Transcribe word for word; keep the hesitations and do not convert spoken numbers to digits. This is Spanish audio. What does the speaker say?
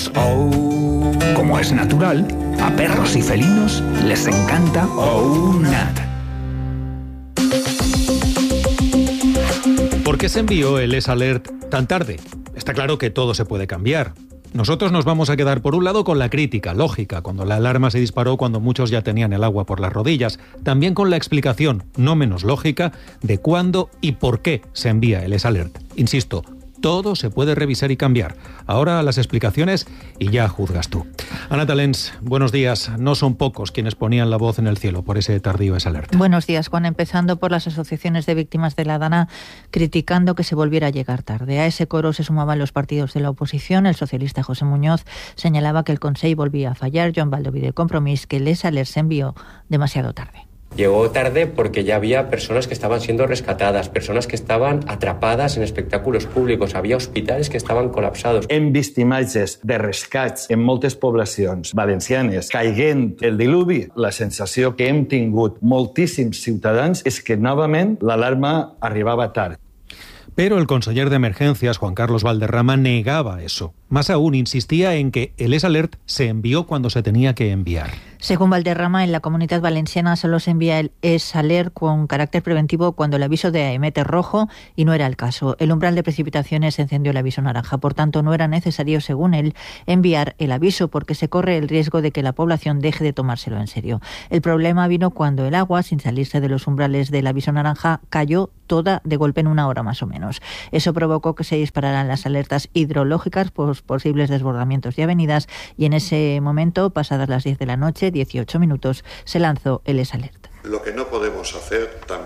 Pues, oh, como es natural, a perros y felinos les encanta Oh Nat. ¿Por qué se envió el S-Alert tan tarde? Está claro que todo se puede cambiar. Nosotros nos vamos a quedar por un lado con la crítica, lógica, cuando la alarma se disparó cuando muchos ya tenían el agua por las rodillas. También con la explicación, no menos lógica, de cuándo y por qué se envía el S-Alert. Insisto, todo se puede revisar y cambiar. Ahora las explicaciones y ya juzgas tú. Ana Talens, buenos días. No son pocos quienes ponían la voz en el cielo por ese tardío S-Alert. Buenos días, Juan. Empezando por las asociaciones de víctimas de la Dana criticando que se volviera a llegar tarde. A ese coro se sumaban los partidos de la oposición. El socialista José Muñoz señalaba que el Consell volvía a fallar. Joan Baldoví de Compromís, que el S-Alert se envió demasiado tarde. Llegó tarde porque ya había personas que estaban siendo rescatadas, personas que estaban atrapadas en espectáculos públicos, había hospitals que estaven colapsados. Hem vist imatges de rescats en moltes poblacions valencianes caiguent el diluvi. La sensació que hem tingut moltíssims ciutadans és que novament l'alarma arribava tard. Pero el conseller de Emergencias, Juan Carlos Valderrama, negaba eso. Más aún, insistía en que el S-Alert se envió cuando se tenía que enviar. Según Valderrama, en la Comunidad Valenciana solo se envía el S-Alert con carácter preventivo cuando el aviso de AEMET es rojo y no era el caso. El umbral de precipitaciones encendió el aviso naranja. Por tanto, no era necesario, según él, enviar el aviso porque se corre el riesgo de que la población deje de tomárselo en serio. El problema vino cuando el agua, sin salirse de los umbrales del aviso naranja, cayó toda de golpe en una hora más o menos. Eso provocó que se dispararan las alertas hidrológicas por posibles desbordamientos de avenidas y en ese momento, pasadas las diez de la noche, dieciocho minutos, se lanzó el S-Alert. Lo que no podemos hacer también